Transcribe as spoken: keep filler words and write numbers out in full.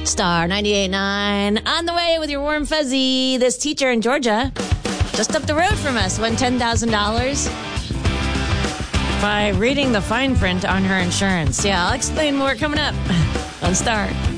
Star ninety-eight point nine. On the way with your warm fuzzy. This teacher in Georgia, just up the road from us, won ten thousand dollars by reading the fine print on her insurance. Yeah, I'll explain more coming up on Star.